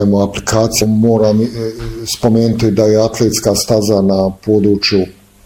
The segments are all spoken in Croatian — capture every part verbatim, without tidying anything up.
aplikacija. Moram spomenuti da je atletska staza na području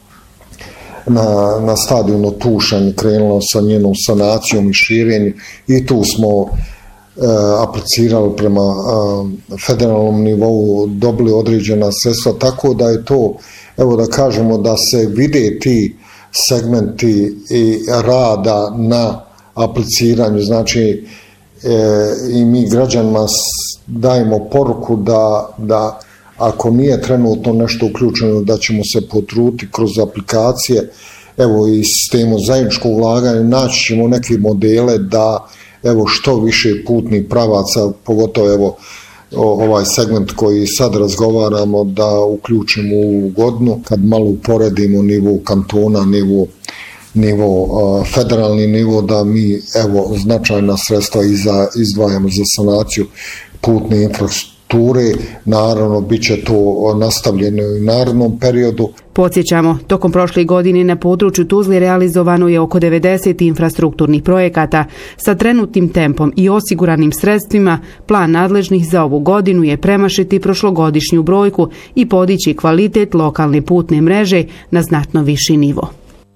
na, na stadionu Tušanj krenula sa njenom sanacijom i širenjem i tu smo e, aplicirali prema e, federalnom nivou, dobili određena sredstva, tako da je to, evo da kažemo da se vide ti segmenti i rada na apliciranju, znači e, i mi građanima dajemo poruku da, da ako nije trenutno nešto uključeno, da ćemo se potruditi kroz aplikacije, evo i sistemu zajedničkog ulaganja, naći ćemo neke modele da evo što više putnih pravaca, pogotovo evo ovaj segment koji sad razgovaramo, da uključimo u godinu, kad malo uporedimo nivo kantona, nivo nivo, uh, federalni nivo, da mi evo značajna sredstva iza, izdvajamo za sanaciju putne infrastrukture. Naravno, bit će to nastavljeno i u narednom periodu. Podsjećamo, tokom prošle godine na području Tuzle realizovano je oko devedeset infrastrukturnih projekata. Sa trenutnim tempom i osiguranim sredstvima, plan nadležnih za ovu godinu je premašiti prošlogodišnju brojku i podići kvalitet lokalne putne mreže na znatno viši nivo.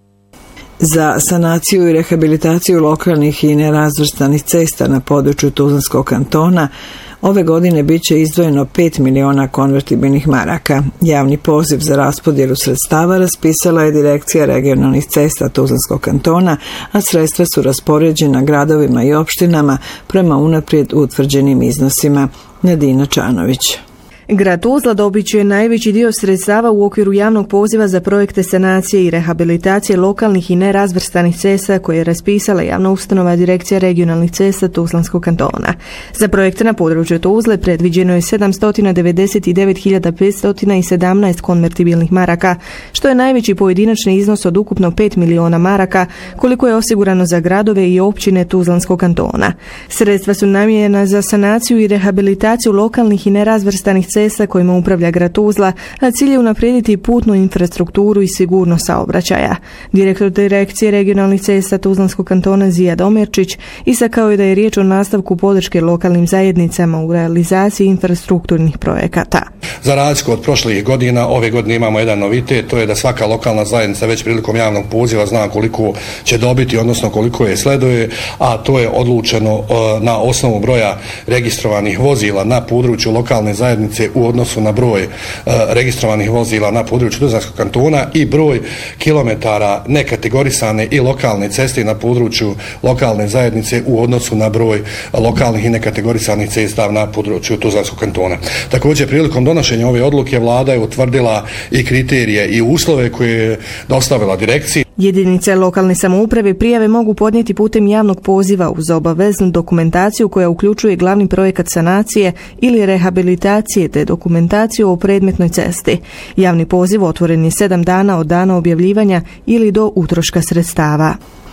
Za sanaciju i rehabilitaciju lokalnih i nerazvrstanih cesta na području Tuzlanskog kantona ove godine bit će izdvojeno pet miliona konvertibilnih maraka. Javni poziv za raspodjelu sredstava raspisala je Direkcija regionalnih cesta Tuzlanskog kantona, a sredstva su raspoređena gradovima i opštinama prema unaprijed utvrđenim iznosima. Nadina Čanović. Grad Tuzla dobit će najveći dio sredstava u okviru javnog poziva za projekte sanacije i rehabilitacije lokalnih i nerazvrstanih cesta koje je raspisala javna ustanova Direkcija regionalnih cesta Tuzlanskog kantona. Za projekte na području Tuzle predviđeno je sedamsto devedeset devet hiljada petsto sedamnaest konvertibilnih maraka, što je najveći pojedinačni iznos od ukupno pet miliona maraka, koliko je osigurano za gradove i općine Tuzlanskog kantona. Sredstva su namijenjena za sanaciju i rehabilitaciju lokalnih i nerazvrstanih cesta cesta kojima upravlja grad Tuzla, a cilj je unaprijediti putnu infrastrukturu i sigurnost saobraćaja. Direktor Direkcije regionalnih cesta Tuzlanskog kantona Zijad Omerčić istakao je da je riječ o nastavku podrške lokalnim zajednicama u realizaciji infrastrukturnih projekata. Za razliku od prošlih godina, ove godine imamo jedan novitet, to je da svaka lokalna zajednica već prilikom javnog poziva zna koliko će dobiti, odnosno koliko je sleduje, a to je odlučeno na osnovu broja registrovanih vozila na području lokalne zajednice u odnosu na broj uh, registrovanih vozila na području Tuzlanskog kantona i broj kilometara nekategorisane i lokalne ceste na području lokalne zajednice u odnosu na broj lokalnih i nekategorisanih cesta na području Tuzlanskog kantona. Također, prilikom donošenja ove odluke vlada je utvrdila i kriterije i uslove koje je dostavila direkciji. Jedinice lokalne samouprave prijave mogu podnijeti putem javnog poziva uz obaveznu dokumentaciju koja uključuje glavni projekat sanacije ili rehabilitacije te dokumentaciju o predmetnoj cesti. Javni poziv otvoren je sedam dana od dana objavljivanja ili do utroška sredstava.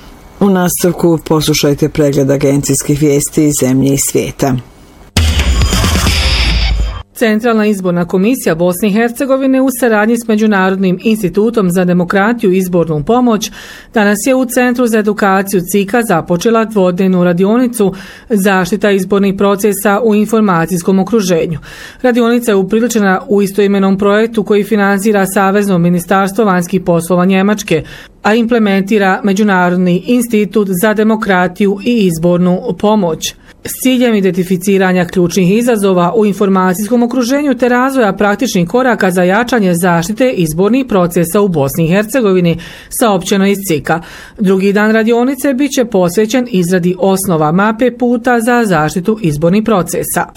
U nastavku poslušajte pregled agencijskih vijesti iz zemlje i svijeta. Centralna izborna komisija Bosne i Hercegovine u saradnji s Međunarodnim institutom za demokratiju i izbornu pomoć danas je u Centru za edukaciju C I K-a započela dvodnevnu radionicu zaštita izbornih procesa u informacijskom okruženju. Radionica je upriličena u istoimenom projektu koji finansira Savezno ministarstvo vanjskih poslova Njemačke, a implementira Međunarodni institut za demokratiju i izbornu pomoć s ciljem identificiranja ključnih izazova u informacijskom okruženju te razvoja praktičnih koraka za jačanje zaštite izbornih procesa u Bosni i Hercegovini, saopćeno iz C I K-a. Drugi dan radionice bit će posvećen izradi osnova mape puta za zaštitu izbornih procesa.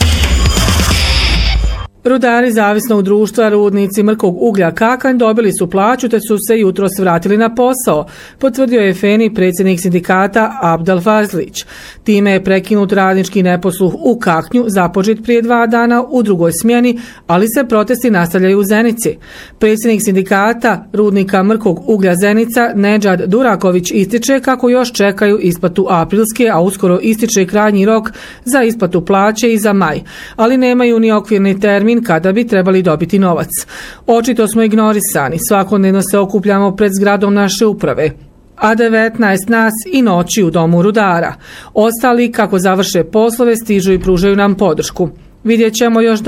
Rudari zavisnog društva Rudnici mrkog uglja Kakanj dobili su plaću te su se jutros vratili na posao, potvrdio je Feni predsjednik sindikata Abdel Fazlić. Time je prekinut radnički neposluh u Kaknju, započet prije dva dana u drugoj smjeni, ali se protesti nastavljaju u Zenici. Predsjednik sindikata Rudnika mrkog uglja Zenica Nedžad Duraković ističe kako još čekaju isplatu aprilske, a uskoro ističe krajnji rok za isplatu plaće i za maj, ali nemaju ni okvirni termin kada bi trebali dobiti novac. Očito smo ignorisani, svakodnevno se okupljamo pred zgradom naše uprave, a devetnaest nas i noći u domu rudara. Ostali, kako završe poslove, stižu i pružaju nam podršku. Vidjet ćemo još